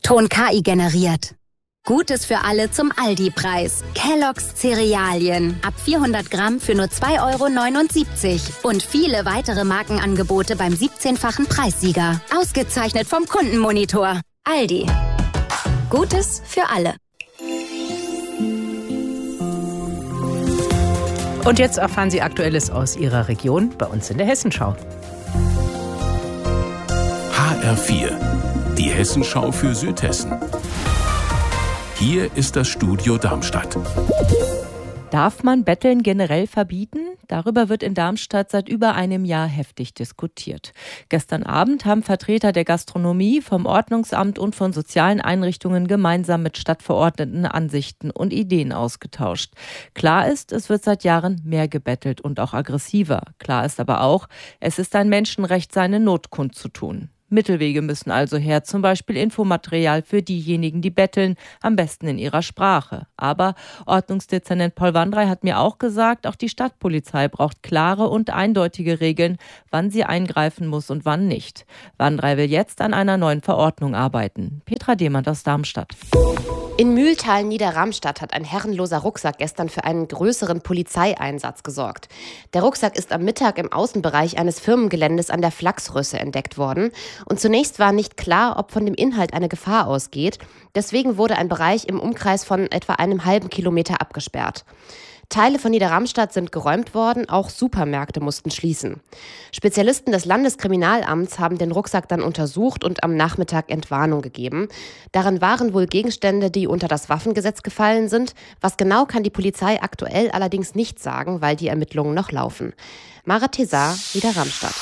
Ton KI generiert. Gutes für alle zum Aldi-Preis. Kellogg's Cerealien. Ab 400 Gramm für nur 2,79 €. Und viele weitere Markenangebote beim 17-fachen Preissieger. Ausgezeichnet vom Kundenmonitor. Aldi. Gutes für alle. Und jetzt erfahren Sie Aktuelles aus Ihrer Region bei uns in der Hessenschau. HR4, die Hessenschau für Südhessen. Hier ist das Studio Darmstadt. Darf man Betteln generell verbieten? Darüber wird in Darmstadt seit über einem Jahr heftig diskutiert. Gestern Abend haben Vertreter der Gastronomie, vom Ordnungsamt und von sozialen Einrichtungen gemeinsam mit Stadtverordneten Ansichten und Ideen ausgetauscht. Klar ist, es wird seit Jahren mehr gebettelt und auch aggressiver. Klar ist aber auch, es ist ein Menschenrecht, seine Not kundzutun. Mittelwege müssen also her, zum Beispiel Infomaterial für diejenigen, die betteln, am besten in ihrer Sprache. Aber Ordnungsdezernent Paul Wandrei hat mir auch gesagt, auch die Stadtpolizei braucht klare und eindeutige Regeln, wann sie eingreifen muss und wann nicht. Wandrei will jetzt an einer neuen Verordnung arbeiten. Petra Demand aus Darmstadt. In Mühltal Niederramstadt hat ein herrenloser Rucksack gestern für einen größeren Polizeieinsatz gesorgt. Der Rucksack ist am Mittag im Außenbereich eines Firmengeländes an der Flachsrösse entdeckt worden. Und zunächst war nicht klar, ob von dem Inhalt eine Gefahr ausgeht. Deswegen wurde ein Bereich im Umkreis von etwa einem halben Kilometer abgesperrt. Teile von Niederramstadt sind geräumt worden, auch Supermärkte mussten schließen. Spezialisten des Landeskriminalamts haben den Rucksack dann untersucht und am Nachmittag Entwarnung gegeben. Darin waren wohl Gegenstände, die unter das Waffengesetz gefallen sind. Was genau, kann die Polizei aktuell allerdings nicht sagen, weil die Ermittlungen noch laufen. Mara Tesar, Niederramstadt.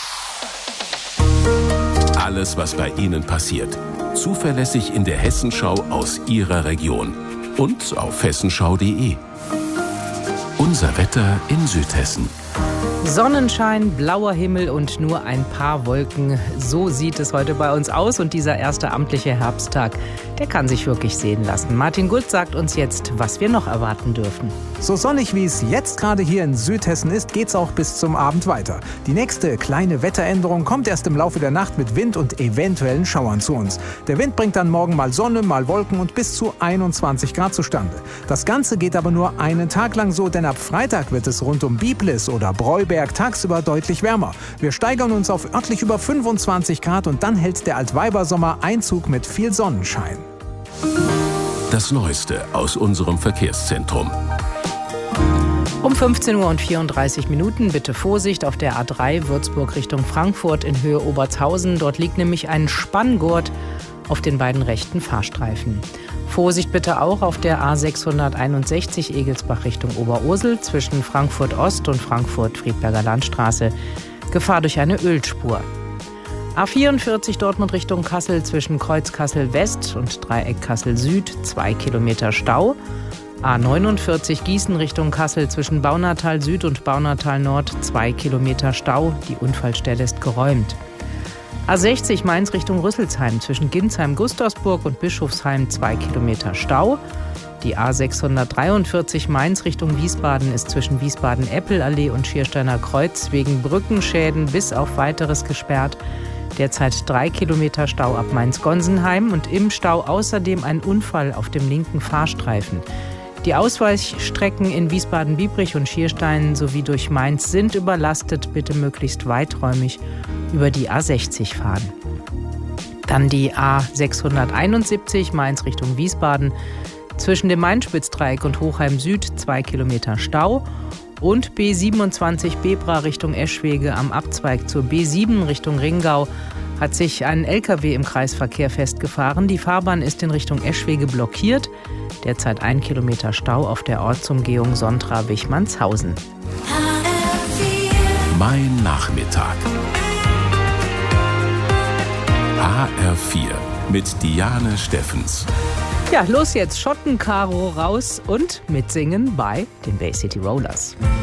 Alles, was bei Ihnen passiert. Zuverlässig in der Hessenschau aus Ihrer Region. Und auf hessenschau.de. Unser Wetter in Südhessen. Sonnenschein, blauer Himmel und nur ein paar Wolken. So sieht es heute bei uns aus. Und dieser erste amtliche Herbsttag, der kann sich wirklich sehen lassen. Martin Gut sagt uns jetzt, was wir noch erwarten dürfen. So sonnig wie es jetzt gerade hier in Südhessen ist, geht's auch bis zum Abend weiter. Die nächste kleine Wetteränderung kommt erst im Laufe der Nacht mit Wind und eventuellen Schauern zu uns. Der Wind bringt dann morgen mal Sonne, mal Wolken und bis zu 21 Grad zustande. Das Ganze geht aber nur einen Tag lang so, denn ab Freitag wird es rund um Biblis oder Breuberg tagsüber deutlich wärmer. Wir steigern uns auf örtlich über 25 Grad und dann hält der Altweibersommer Einzug mit viel Sonnenschein. Das Neueste aus unserem Verkehrszentrum. Um 15:34 Uhr bitte Vorsicht auf der A3 Würzburg Richtung Frankfurt in Höhe Obertshausen. Dort liegt nämlich ein Spanngurt auf den beiden rechten Fahrstreifen. Vorsicht bitte auch auf der A661 Egelsbach Richtung Oberursel zwischen Frankfurt Ost und Frankfurt-Friedberger Landstraße. Gefahr durch eine Ölspur. A44 Dortmund Richtung Kassel zwischen Kreuz Kassel West und Dreieck Kassel Süd 2 Kilometer Stau. A49 Gießen Richtung Kassel zwischen Baunatal Süd und Baunatal Nord 2 Kilometer Stau. Die Unfallstelle ist geräumt. A60 Mainz Richtung Rüsselsheim zwischen Ginsheim-Gustavsburg und Bischofsheim 2 Kilometer Stau. Die A643 Mainz Richtung Wiesbaden ist zwischen Wiesbaden-Eppelallee und Schiersteiner Kreuz wegen Brückenschäden bis auf Weiteres gesperrt. Derzeit 3 Kilometer Stau ab Mainz-Gonsenheim und im Stau außerdem ein Unfall auf dem linken Fahrstreifen. Die Ausweichstrecken in Wiesbaden-Biebrich und Schierstein sowie durch Mainz sind überlastet. Bitte möglichst weiträumig über die A60 fahren. Dann die A671 Mainz Richtung Wiesbaden. Zwischen dem Main-Spitz-Dreieck und Hochheim Süd 2 Kilometer Stau. Und B27 Bebra Richtung Eschwege am Abzweig zur B7 Richtung Ringau hat sich ein LKW im Kreisverkehr festgefahren. Die Fahrbahn ist in Richtung Eschwege blockiert. Derzeit 1 Kilometer Stau auf der Ortsumgehung Sontra-Wichmannshausen. Mein Nachmittag. HR4 mit Diane Steffens. Ja, los jetzt, Schottenkaro raus und mitsingen bei den Bay City Rollers.